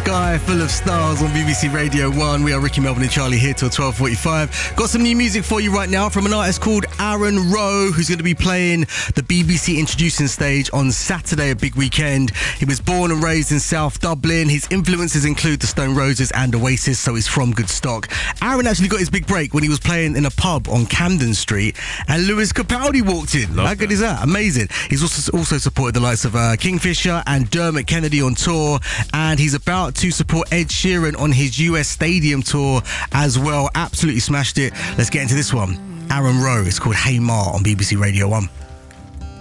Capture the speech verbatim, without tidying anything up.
sky full of stars on B B C Radio one. We are Ricky Melvin and Charlie here till twelve forty-five. Got some new music for you right now from an artist called Aaron Rowe, who's going to be playing the B B C Introducing Stage on Saturday, a big weekend. He was born and raised in South Dublin. His influences include the Stone Roses and Oasis, so he's from good stock. Aaron actually got his big break when he was playing in a pub on Camden Street and Lewis Capaldi walked in. Love How good that. is that? Amazing. He's also also supported the likes of uh, Kingfisher and Dermot Kennedy on tour, and he's about to support Ed Sheeran on his U S Stadium tour as well. Absolutely smashed it. Let's get into this one. Aaron Rowe. It's called Hey Ma on B B C Radio one.